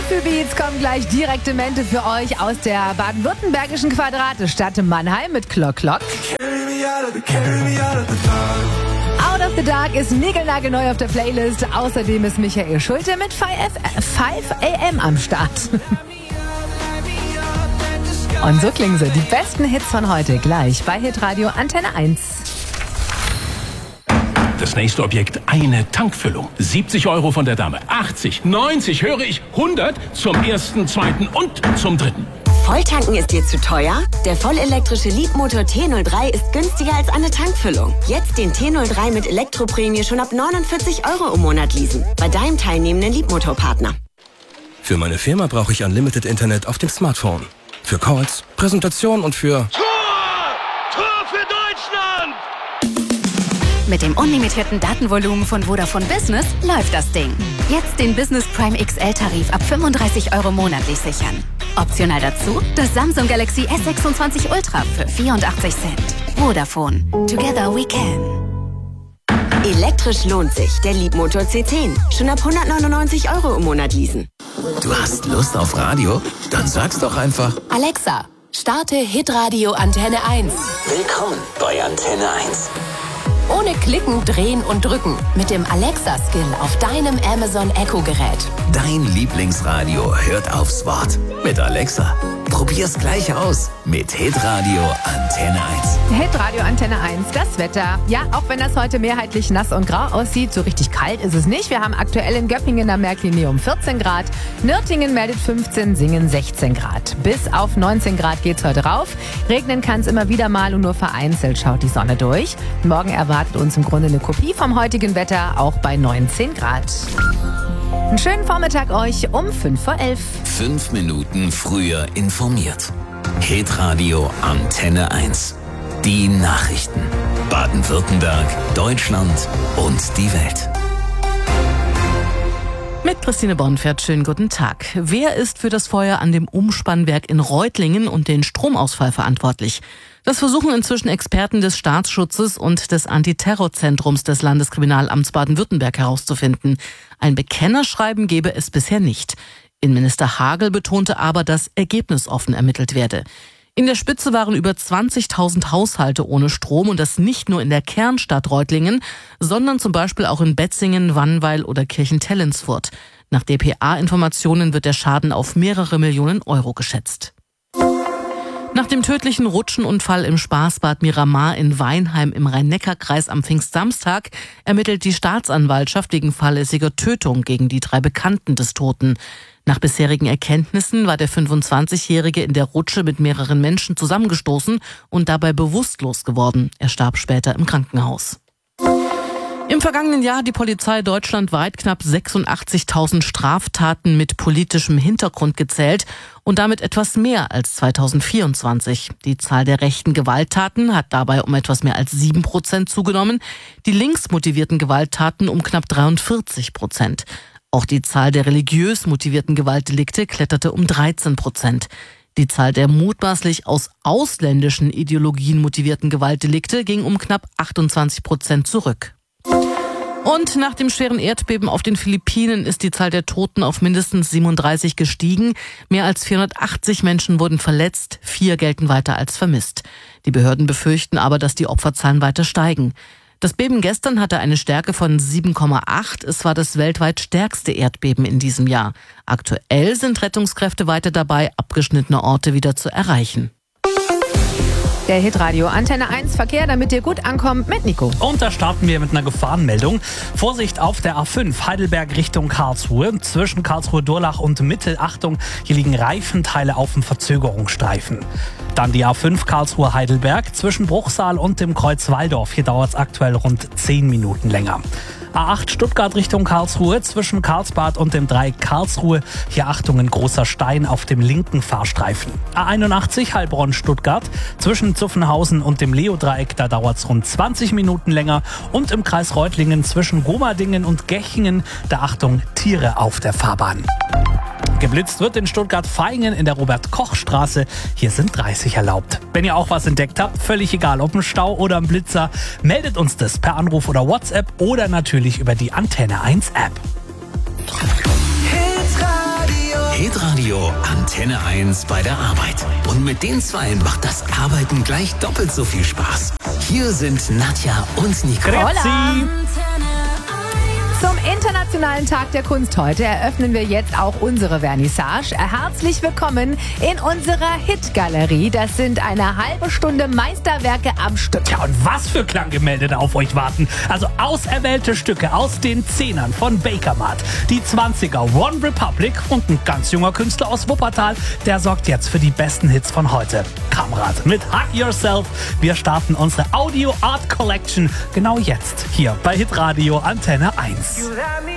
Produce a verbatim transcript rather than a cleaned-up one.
Wohlfühlbeats kommen gleich direkte Mente für euch aus der baden-württembergischen Quadratestadt Mannheim mit Clock Clock. Out of the Dark ist niegelnagelneu auf der Playlist. Außerdem ist Michael Schulte mit fünf a m am Start. Und so klingen sie, die besten Hits von heute, gleich bei Hitradio Antenne eins. Das nächste Objekt, eine Tankfüllung. siebzig Euro von der Dame. achtzig, neunzig, höre ich, hundert zum ersten, zweiten und zum dritten. Volltanken ist dir zu teuer? Der vollelektrische Leapmotor T null drei ist günstiger als eine Tankfüllung. Jetzt den T null drei mit Elektroprämie schon ab neunundvierzig Euro im Monat leasen. Bei deinem teilnehmenden Leapmotor-Partner. Für meine Firma brauche ich Unlimited Internet auf dem Smartphone. Für Calls, Präsentation und für... Tor! Tor für Deutschland! Mit dem unlimitierten Datenvolumen von Vodafone Business läuft das Ding. Jetzt den Business Prime X L-Tarif ab fünfunddreißig Euro monatlich sichern. Optional dazu das Samsung Galaxy S sechsundzwanzig Ultra für vierundachtzig Cent. Vodafone. Together we can. Elektrisch lohnt sich. Der Leapmotor C zehn. Schon ab hundertneunundneunzig Euro im Monat leasen. Du hast Lust auf Radio? Dann sag's doch einfach. Alexa, starte Hitradio Antenne eins. Willkommen bei Antenne eins. Ohne Klicken, Drehen und Drücken. Mit dem Alexa-Skill auf deinem Amazon Echo-Gerät. Dein Lieblingsradio hört aufs Wort. Mit Alexa. Probier's gleich aus. Mit Hitradio Antenne eins. Hitradio Antenne eins, das Wetter. Ja, auch wenn das heute mehrheitlich nass und grau aussieht, so richtig kalt ist es nicht. Wir haben aktuell in Göppingen am Märklinium vierzehn Grad. Nürtingen meldet fünfzehn, Singen sechzehn Grad. Bis auf neunzehn Grad geht's heute rauf. Regnen kann es immer wieder mal und nur vereinzelt schaut die Sonne durch. Morgen erwartet uns im Grunde eine Kopie vom heutigen Wetter, auch bei neunzehn Grad. Einen schönen Vormittag euch um fünf vor elf. Fünf Minuten früher informiert. Hitradio Antenne eins. Die Nachrichten. Baden-Württemberg, Deutschland und die Welt. Mit Christine Bornfeld, schönen guten Tag. Wer ist für das Feuer an dem Umspannwerk in Reutlingen und den Stromausfall verantwortlich? Das versuchen inzwischen Experten des Staatsschutzes und des Antiterrorzentrums des Landeskriminalamts Baden-Württemberg herauszufinden. Ein Bekennerschreiben gebe es bisher nicht. Innenminister Hagel betonte aber, dass ergebnisoffen ermittelt werde. In der Spitze waren über zwanzigtausend Haushalte ohne Strom und das nicht nur in der Kernstadt Reutlingen, sondern zum Beispiel auch in Betzingen, Wannweil oder Kirchentellensfurt. Nach D P A-Informationen wird der Schaden auf mehrere Millionen Euro geschätzt. Nach dem tödlichen Rutschenunfall im Spaßbad Miramar in Weinheim im Rhein-Neckar-Kreis am Pfingstsamstag ermittelt die Staatsanwaltschaft wegen fahrlässiger Tötung gegen die drei Bekannten des Toten. Nach bisherigen Erkenntnissen war der fünfundzwanzigjährige in der Rutsche mit mehreren Menschen zusammengestoßen und dabei bewusstlos geworden. Er starb später im Krankenhaus. Im vergangenen Jahr hat die Polizei deutschlandweit knapp sechsundachtzigtausend Straftaten mit politischem Hintergrund gezählt und damit etwas mehr als zweitausendvierundzwanzig. Die Zahl der rechten Gewalttaten hat dabei um etwas mehr als sieben Prozent zugenommen, die linksmotivierten Gewalttaten um knapp dreiundvierzig Prozent. Auch die Zahl der religiös motivierten Gewaltdelikte kletterte um dreizehn Prozent. Die Zahl der mutmaßlich aus ausländischen Ideologien motivierten Gewaltdelikte ging um knapp achtundzwanzig Prozent zurück. Und nach dem schweren Erdbeben auf den Philippinen ist die Zahl der Toten auf mindestens siebenunddreißig gestiegen. Mehr als vierhundertachtzig Menschen wurden verletzt, vier gelten weiter als vermisst. Die Behörden befürchten aber, dass die Opferzahlen weiter steigen. Das Beben gestern hatte eine Stärke von sieben Komma acht. Es war das weltweit stärkste Erdbeben in diesem Jahr. Aktuell sind Rettungskräfte weiter dabei, abgeschnittene Orte wieder zu erreichen. Der Hitradio Antenne eins Verkehr, damit ihr gut ankommt, mit Nico. Und da starten wir mit einer Gefahrenmeldung. Vorsicht auf der A fünf, Heidelberg Richtung Karlsruhe. Zwischen Karlsruhe-Durlach und Mittel, Achtung, hier liegen Reifenteile auf dem Verzögerungsstreifen. Dann die A fünf Karlsruhe-Heidelberg zwischen Bruchsal und dem Kreuz Walldorf. Hier dauert es aktuell rund zehn Minuten länger. A acht Stuttgart Richtung Karlsruhe zwischen Karlsbad und dem Dreieck Karlsruhe. Hier Achtung, ein großer Stein auf dem linken Fahrstreifen. A einundachtzig Heilbronn Stuttgart zwischen Zuffenhausen und dem Leo-Dreieck. Da dauert es rund zwanzig Minuten länger. Und im Kreis Reutlingen zwischen Gomadingen und Gechingen. Da Achtung, Tiere auf der Fahrbahn. Geblitzt wird in Stuttgart-Vaihingen in der Robert-Koch-Straße. Hier sind dreißig erlaubt. Wenn ihr auch was entdeckt habt, völlig egal, ob ein Stau oder ein Blitzer, meldet uns das per Anruf oder WhatsApp oder natürlich über die Antenne eins App. Radio Antenne eins bei der Arbeit. Und mit den Zweien macht das Arbeiten gleich doppelt so viel Spaß. Hier sind Nadja und Nico. Hola. Zum Internationalen Tag der Kunst heute eröffnen wir jetzt auch unsere Vernissage. Herzlich willkommen in unserer Hitgalerie. Das sind eine halbe Stunde Meisterwerke am Stück. Ja, und was für Klanggemälde da auf euch warten. Also auserwählte Stücke aus den Zehnern von Bakermat, die zwanziger One Republic und ein ganz junger Künstler aus Wuppertal, der sorgt jetzt für die besten Hits von heute. Kamrat mit Hug Yourself. Wir starten unsere Audio Art Collection genau jetzt hier bei Hitradio Antenne eins.